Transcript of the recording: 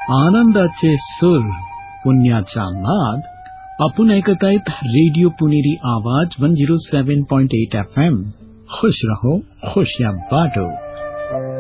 आनंदाचे सूर पुण्याचा नाद आपण ऐकत आहेत रेडिओ पुणेरी आवाज 107.8 FM. खुश रहो खुशियां बांटो.